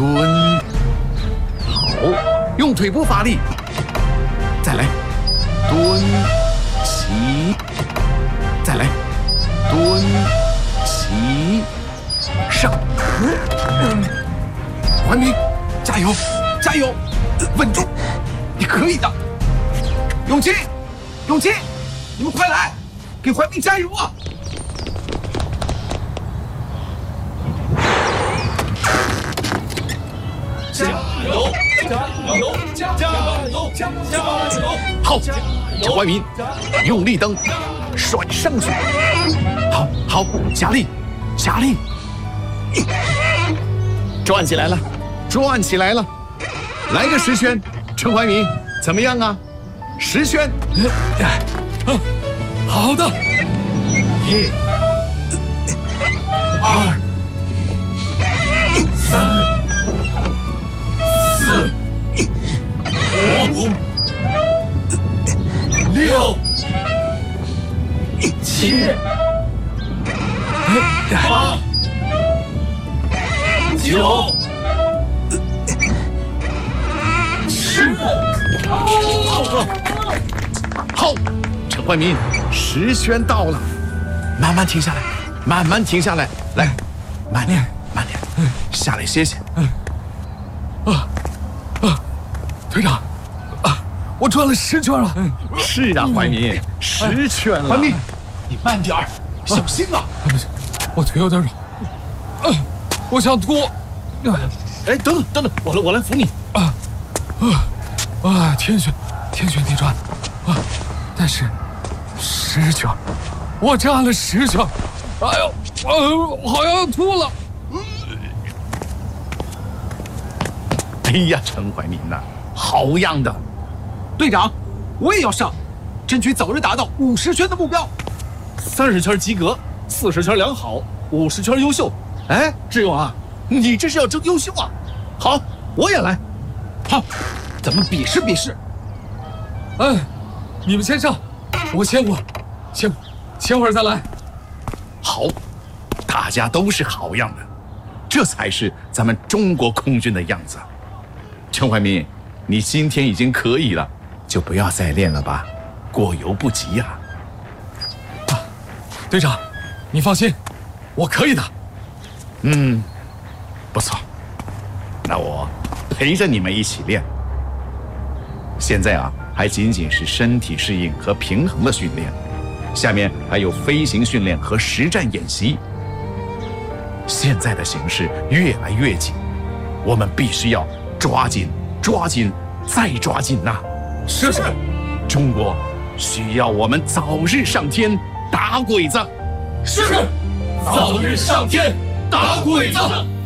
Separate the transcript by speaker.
Speaker 1: 蹲，好，用腿部发力，再来，蹲，起，再来，蹲，起，上，怀民，加油，加油，稳住，你可以的，永琪，永琪，你们快来，给怀民加油啊！
Speaker 2: 加油！加油！加油！加油！
Speaker 1: 好，陈怀民，用力蹬，甩上去。好，好，加力，加力，转起来了，转起来了。来个十圈，陈怀民，怎么样啊？10圈。
Speaker 2: 好的。
Speaker 1: 1、2、3、4、5、6、7、8、9、10。好，陈怀民，10圈到了，慢慢停下来，慢慢停下来，来，慢点，慢点，下来歇歇。
Speaker 2: 队长，我转了10圈了。
Speaker 1: 是啊，怀民，10圈了。
Speaker 2: 怀民，
Speaker 1: 你慢点儿，小心啊！
Speaker 2: 不行，我腿有点软。我想吐。
Speaker 1: 哎，等等等等，我来扶你。
Speaker 2: 天旋地转，但是10圈，我站了10圈。哎呦，好像要吐了。
Speaker 1: 哎呀，陈怀民呐，好样的！
Speaker 3: 队长，我也要上，争取早日达到50圈的目标。
Speaker 4: 30圈及格，40圈良好，50圈优秀。哎，志勇啊，你这是要争优秀啊！好，我也来。
Speaker 3: 好，咱们比试比试。
Speaker 2: 你们先上，我歇会儿再来。
Speaker 1: 好，大家都是好样的，这才是咱们中国空军的样子。陈怀民，你今天已经可以了，就不要再练了吧，过犹不及呀。
Speaker 2: 队长，你放心，我可以的。
Speaker 1: 不错，那我陪着你们一起练。现在啊，还仅仅是身体适应和平衡的训练，下面还有飞行训练和实战演习。现在的形势越来越紧，我们必须要抓紧、抓紧再抓紧呐！
Speaker 2: 是，
Speaker 1: 中国需要我们早日上天打鬼子。
Speaker 4: 是，早日上天打鬼子。